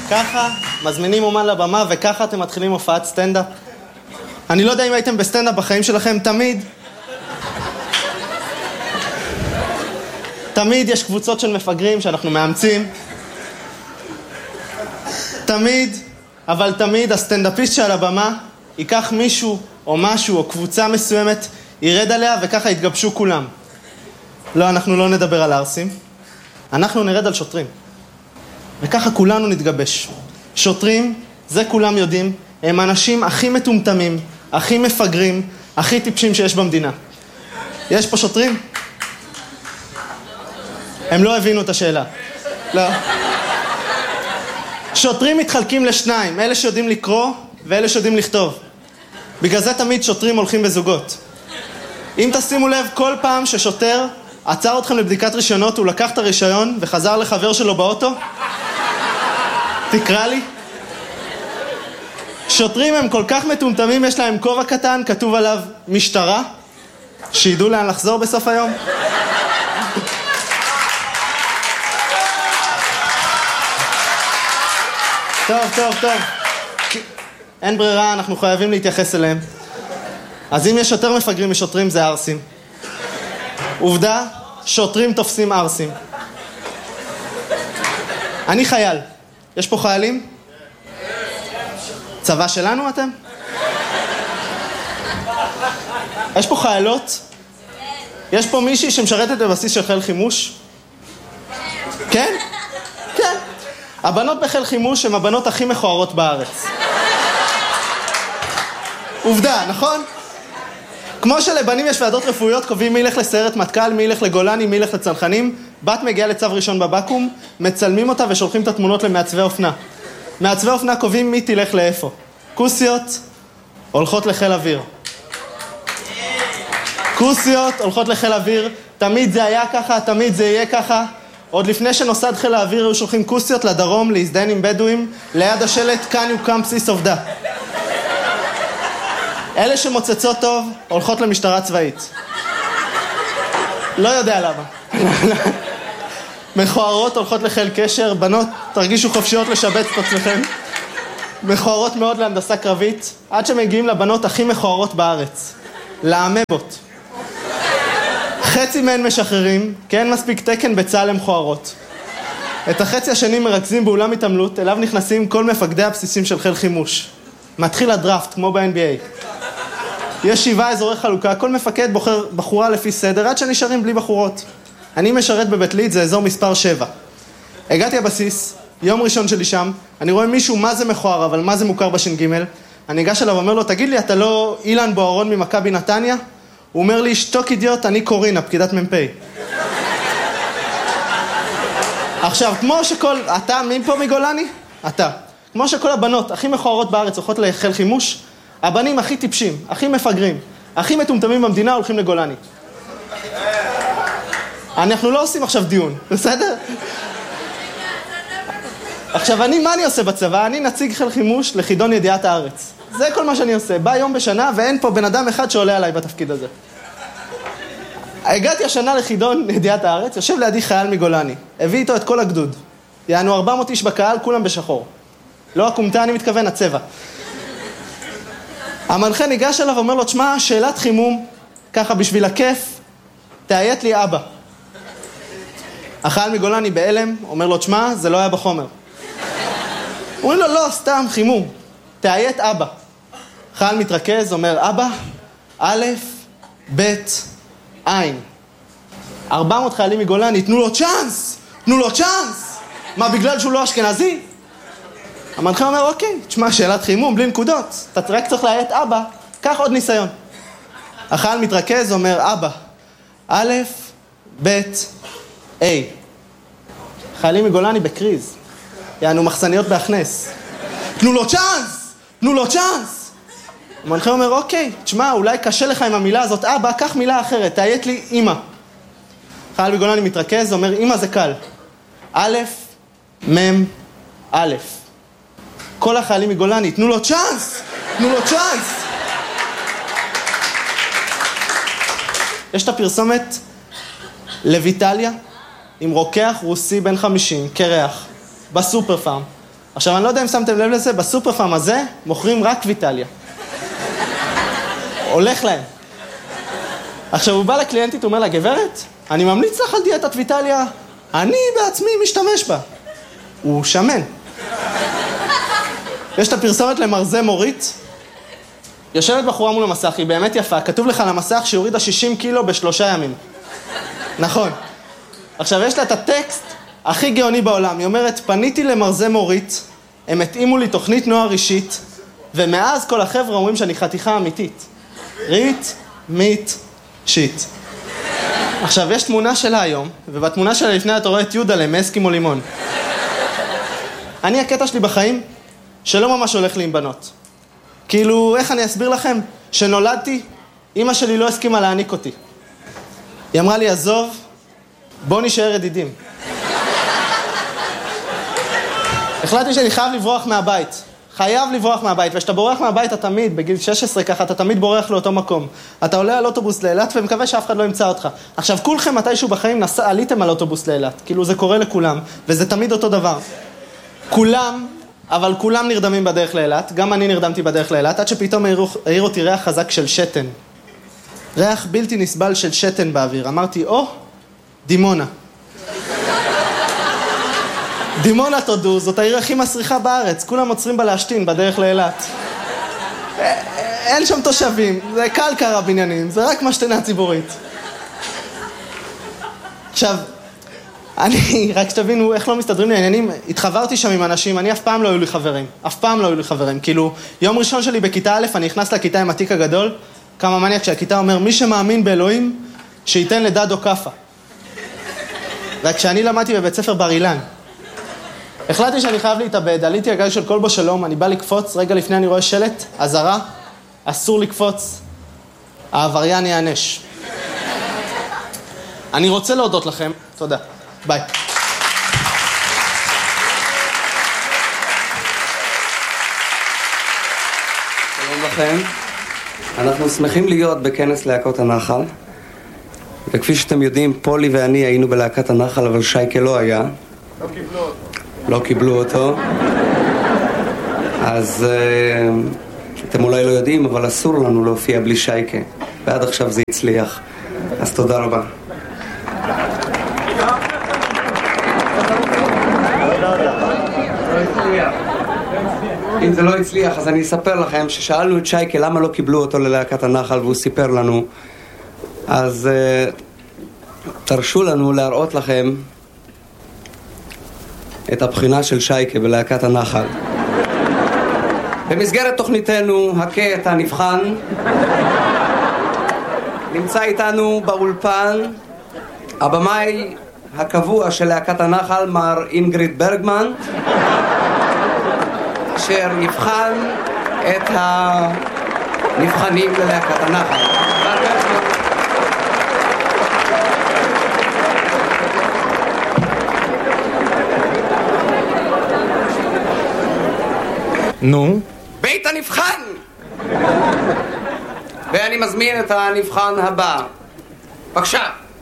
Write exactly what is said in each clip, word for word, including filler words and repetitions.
ככה מזמינים אומן לבמה וככה אתם מתחילים הופעת סטנדאפ. אני לא יודע אם הייתם בסטנדאפ בחיים שלכם, תמיד תמיד יש קבוצות של מפגרים שאנחנו מאמצים. תמיד, אבל תמיד הסטנדאפיסט שעל הבמה ייקח מישהו או משהו או קבוצה מסוימת, ירד עליה וככה יתגבשו כולם. לא, אנחנו לא נדבר על ארסים, אנחנו נרד על שוטרים. וככה כולנו נתגבש. שוטרים, זה כולם יודעים, הם האנשים הכי מטומטמים, הכי מפגרים, הכי טיפשים שיש במדינה. יש פה שוטרים? הם לא הבינו את השאלה. לא. שוטרים מתחלקים לשניים, אלה שיודעים לקרוא ואלה שיודעים לכתוב. בגלל זה תמיד שוטרים הולכים בזוגות. אם תשימו לב, כל פעם ששוטר עצר אתכם לבדיקת רישיונות, הוא לקח את הרישיון וחזר לחבר שלו באוטו, תקרא לי. שוטרים הם כל כך מטומטמים, יש להם כובע קטן, כתוב עליו משטרה, שידעו לאן לחזור בסוף היום. טוב, טוב, טוב. אין ברירה, אנחנו חייבים להתייחס אליהם. אז אם יש יותר מפגרים משוטרים, זה ארסים. עובדה, שוטרים תופסים ארסים. אני חייל. יש פה חיילים? צבא שלנו אתם? יש פה חיילות? יש פה מישהי שמשרתת בבסיס של חיל חימוש? כן? כן. הבנות בחיל חימוש הן הבנות הכי מכוערות בארץ. עובדה, נכון? כמו שלבנים יש ועדות רפואיות, קובעים מי ילך לסיירת מטכ"ל, מי ילך לגולני, מי ילך לצנחנים. בת מגיעה לצו ראשון בבקו"ם, מצלמים אותה ושולחים את התמונות למעצבי אופנה. מעצבי אופנה קובעים מי תלך לאיפה. כוסיות הולכות לחיל אוויר. כוסיות הולכות לחיל אוויר, תמיד זה היה ככה, תמיד זה יהיה ככה. עוד לפני שנוסד חיל האוויר היו שולחים כוסיות לדרום להזדהן עם בדואים, ליד השלט כאן יוקם בסיס עובדה. אלה שמוצצות טוב הולכות למשטרה צבאית. לא יודע למה. מכוערות הולכות לחיל קשר, בנות תרגישו חופשיות לשבץ את עצמכם. מכוערות מאוד להנדסה קרבית, עד שמגיעים לבנות הכי מכוערות בארץ, לאמבות. חצי מהן משחררים, כי אין מספיק תקן בצה"ל למכוערות. את החצי השני מרכזים באולם התעמלות, אליו נכנסים כל מפקדי הבסיסים של חיל חימוש. מתחיל הדראפט, כמו ב-אן בי איי. יש שבעה אזורי חלוקה, כל מפקד בוחר בחורה לפי סדר, עד שנשארים בלי בחורות. אני משרת בבית ליד, זה אזור מספר שבע. הגעתי הבסיס, יום ראשון שלי שם, אני רואה מישהו מה זה מכוער, אבל מה זה מוכר בש"ג. אני אגש אליו ואומר לו, תגיד לי, אתה לא אילן בוארון ממכבי נתניה? הוא אומר לי, שתוק אידיוט, אני קורינה, פקידת מ"פ. עכשיו, כמו שכל... אתה, מי פה מגולני? אתה. כמו שכל הבנות הכי מכוערות בארץ הולכות לחיל חימוש, הבנים הכי טיפשים, הכי מפגרים, הכי מטומטמים במדינה הולכים לגולני. אנחנו לא עושים עכשיו דיון, בסדר? עכשיו, אני, מה אני עושה בצבא? אני נציג חיל חימוש לחידון ידיעת הארץ. זה כל מה שאני עושה. בא יום בשנה ואין פה בן אדם אחד שעולה עליי בתפקיד הזה. הגעתי השנה לחידון ידיעת הארץ, יושב לידי חייל מגולני. הביא איתו את כל הגדוד. יענו ארבע מאות איש בקהל, כולם בשחור. לא הקומטה, אני מתכוון, הצבע. המנחה ניגש אליו ואומר לו, תשמע, שאלת חימום, ככה בשביל הכיף, תאיית לי אבא. החייל מגולני באלם, אומר לו, תשמע, זה לא היה בחומר. הוא אומר לו, לא, סתם, חימום. תאיית אבא. חייל מתרכז, אומר, אבא, א', ב', עין. ארבע מאות חיילים מגולני, תנו לו צ'אנס, תנו לו צ'אנס. מה, בגלל שהוא לא אשכנזי? המנחה אומר, אוקיי, תשמע, שאלת חימום, בלי נקודות. אתה רק צריך להיית אבא, קח עוד ניסיון. החייל מתרכז, אומר, אבא, א', ב', A. חיילים מגולני בקריז. יענו מחסניות בהכנס. תנו לו צ'אנס! תנו לו צ'אנס! המנחה אומר, אוקיי, תשמע, אולי קשה לך עם המילה הזאת, אבא, קח מילה אחרת, תאיית לי אמא. חייל מגולני מתרכז, אומר, אמא זה קל. א', מ', א'. כל החיילים מגולני, תנו לו צ'אנס! תנו לו צ'אנס! יש את הפרסומת לויטליה, עם רוקח רוסי בן חמישים, קרח, בסופר פארם. עכשיו, אני לא יודע אם שמתם לב לזה, בסופר פארם הזה מוכרים רק ויטליה. הולך להם. עכשיו, הוא בא לקליינטית, הוא אומר לה, גברת, אני ממליץ לך על דיאטת ויטליה, אני בעצמי משתמש בה. הוא שמן. יש את הפרסומת למרזה מורית, יושבת בחורה מול המסך, היא באמת יפה, כתוב לך על המסך שהורידה שישים קילו בשלושה ימים. נכון. עכשיו, יש לה את הטקסט הכי גאוני בעולם, היא אומרת, פניתי למרזה מורית, הם התאימו לי תוכנית נוער אישית, ומאז כל החבר'ה אומרים שאני חתיכה אמיתית. רית, מית, שיט. עכשיו, יש תמונה שלה היום, ובתמונה שלה לפני אתה רואה את יהודה למסקימו לימון. אני, הקטע שלי בחיים, שלא ממש הולך לי עם בנות. כאילו, איך אני אסביר לכם? שנולדתי, אמא שלי לא הסכימה להעניק אותי. היא אמרה לי, עזוב, בוא נשאר ידידים. החלטתי שאני חייב לברוח מהבית. חייב לברוח מהבית, וכשאתה בורח מהבית, אתה תמיד, בגיל שש עשרה ככה, אתה תמיד בורח לאותו מקום. אתה עולה על אוטובוס לאילת ומקווה שאף אחד לא ימצא אותך. עכשיו, כולכם מתישהו בחיים נסע, עליתם על אוטובוס לאילת. כאילו, זה קורה לכולם, וזה תמיד אותו דבר. כולם, אבל כולם נרדמים בדרך לאילת, גם אני נרדמתי בדרך לאילת, עד שפתאום העיר אותי ריח חזק של שתן. ריח בלתי נסבל של שתן באוויר. אמרתי, או, דימונה. דימונה, תודו, זאת העיר הכי מסריחה בארץ, כולם עוצרים בה להשתין בדרך לאילת. אין שם תושבים, זה קל קרה בניינים, זה רק משתנה ציבורית. עכשיו, אני, רק שתבינו איך לא מסתדרים לי העניינים, התחברתי שם עם אנשים, אני אף פעם לא היו לי חברים, אף פעם לא היו לי חברים, כאילו, יום ראשון שלי בכיתה א', אני נכנס לכיתה עם התיק הגדול, כמה מניאק שהכיתה אומר, מי שמאמין באלוהים, שייתן לדדו קפה. וכשאני למדתי בבית ספר בר אילן, החלטתי שאני חייב להתאבד, עליתי הגג של כלבו שלום, אני בא לקפוץ, רגע לפני אני רואה שלט, אזהרה, אסור לקפוץ, העבריין יענש. אני רוצה להודות לכם, תודה, ביי. שלום לכם, אנחנו שמחים להיות בכנס להקות הנחל, וכפי שאתם יודעים, פולי ואני היינו בלהקת הנחל, אבל שייקה לא היה. לא קיבלו אותו. לא קיבלו אותו. אז אתם אולי לא יודעים, אבל אסור לנו להופיע בלי שייקה. ועד עכשיו זה הצליח. אז תודה רבה. אם זה לא הצליח, אז אני אספר לכם ששאלנו את שייקה למה לא קיבלו אותו ללהקת הנחל, והוא סיפר לנו. אז תרשו לנו להראות לכם את הבחינה של שייקה בלהקת הנחל. במסגרת תוכניתנו, הקטע נבחן, נמצא איתנו באולפן הבמאי הקבוע של להקת הנחל, מר אינגריד ברגמן, אשר יבחן את הנבחנים ללהקת הנחל. נו? בית הנבחן! ואני מזמין את הנבחן הבא. בבקשה.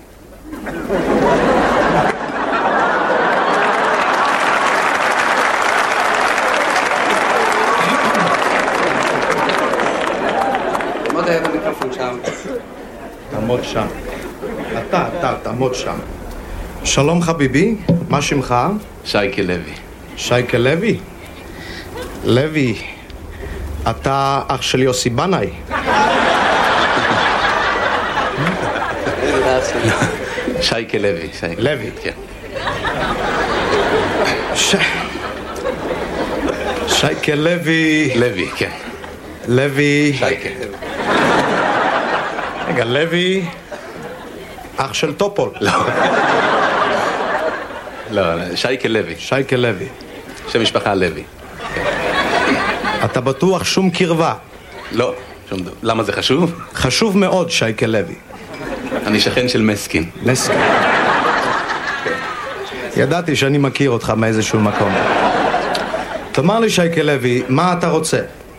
מאוד אוהב המיקרופון שם. תעמוד שם. אתה, אתה, תעמוד שם. שלום חביבי, מה שמך? שייקה לוי. שייקה לוי? לוי, אתה אח של יוסי בנאי. שייקה לוי. לוי. כן. שייקה לוי. לוי, כן. לוי. שייקה. רגע, לוי, אח של טופול. לא. לא, שייקה לוי. שייקה לוי. שם משפחה לוי. אתה בטוח שום קרבה? לא. למה זה חשוב? חשוב מאוד, שייקה לוי. אני שכן של מסקין. מסקין. ידעתי שאני מכיר אותך מאיזשהו מקום. תאמר לי, שייקה לוי, מה אתה רוצה?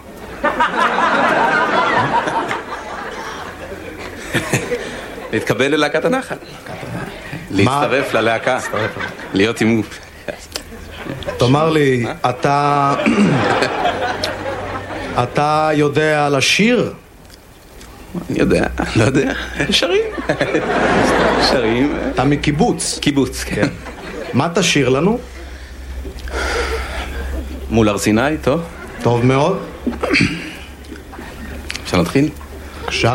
להתקבל ללהקת הנחל. להצטרף ללהקה. להיות עם... תאמר לי, אתה... אתה יודע לשיר? אני יודע, לא יודע, שרים. שרים. אתה מקיבוץ. קיבוץ, כן. מה תשיר לנו? מול הר סיני, טוב. טוב מאוד. אפשר להתחיל? בבקשה.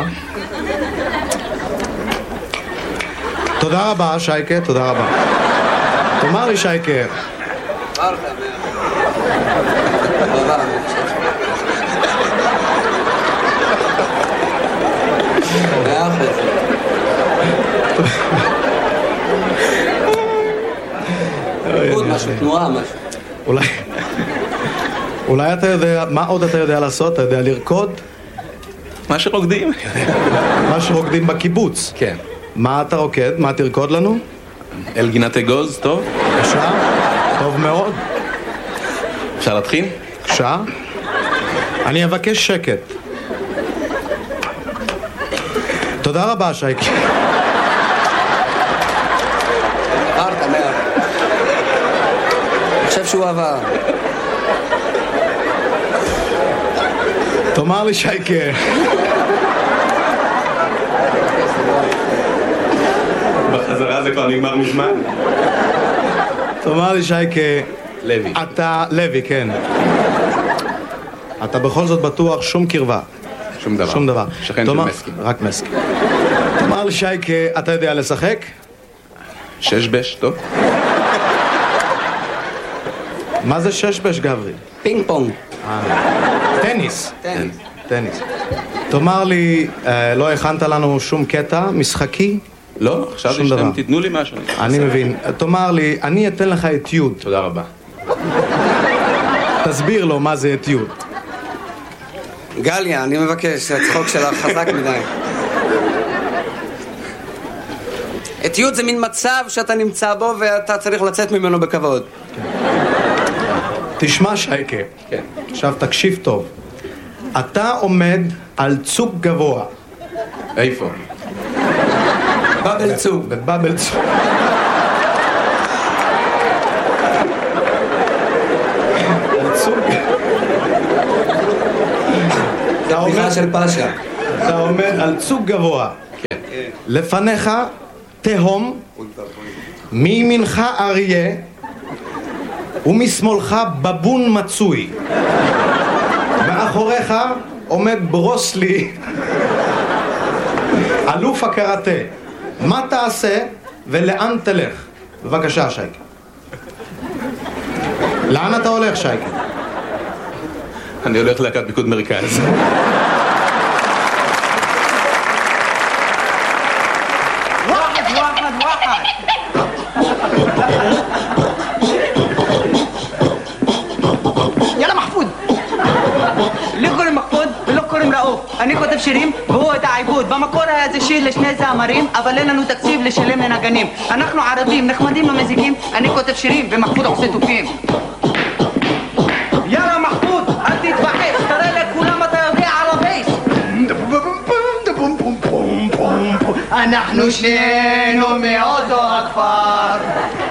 תודה רבה, שייקה, תודה רבה. תאמר לי, שייקה. משהו, תנועה, משהו. אולי... אולי אתה יודע... מה עוד אתה יודע לעשות? אתה יודע לרקוד? מה שרוקדים. מה שרוקדים בקיבוץ. כן. מה אתה רוקד? מה תרקוד לנו? אל גינת אגוז, טוב. בבקשה. טוב מאוד. אפשר להתחיל? בבקשה. אני אבקש שקט. תודה רבה, שייקה. עברת, מאיר. אני חושב שהוא עבר. תאמר לי, שייקה. בחזרה זה כבר נגמר מזמן. תאמר לי, שייקה. לוי. אתה... לוי, כן. אתה בכל זאת בטוח שום קרבה. שום דבר. שום דבר. שכן של מסקין. רק מסקין. תאמר לי, שייקה, אתה יודע לשחק? שש בש, טוב. מה זה שש בש, גברי? פינג פונג. טניס. טניס. טניס. תאמר לי, אה, לא הכנת לנו שום קטע משחקי? לא, חשבתי שום דבר. שאתם תיתנו לי משהו. אני מבין. תאמר לי, אני אתן לך אתיוד. תודה רבה. תסביר לו מה זה אתיוד. גליה, אני מבקש, הצחוק שלך חזק מדי. אתיות זה מין מצב שאתה נמצא בו ואתה צריך לצאת ממנו בכבוד. תשמע, שייקה. כן. עכשיו תקשיב טוב. אתה עומד על צוק גבוה. איפה? בבל צוק. בבבל צוק. על צוק. אתה בדיחה עומד- של פאשה. אתה עומד על צוק גבוה. כן. לפניך תהום, מימינך אריה ומשמאלך בבון מצוי. מאחוריך עומד ברוסלי, אלוף הקראטה. מה תעשה ולאן תלך? בבקשה, שייקה. לאן אתה הולך, שייקה? אני הולך להקת פיקוד מרכז. واحد واحد واحد يلا محفوظ ليه קוראים מחפוד ולא קוראים רעוף? אני כותב שירים והוא את העיבוד. במקור היה זה שיר לשני זמרים, אבל אין לנו תקציב לשלם לנגנים. אנחנו ערבים, נחמדים ומזיקים, אני כותב שירים ומחפוד עושה תופים. יאללה מחפוד, אל תתבחש, תראה לכולם אתה יודע על הבייס. אנחנו שנינו מאותו הכפר.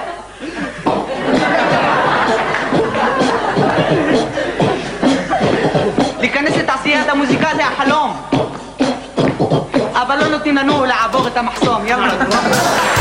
להיכנס לתעשיית המוזיקה זה החלום, אבל לא נותנים לנו לעבור את המחסום. יאללה